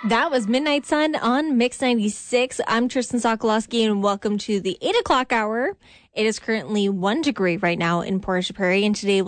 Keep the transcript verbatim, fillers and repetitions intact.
That was Midnight Sun on Mix ninety-six. I'm Tristan Sokolowski, and welcome to the eight o'clock hour. It is currently one degree right now in Portage Prairie, and today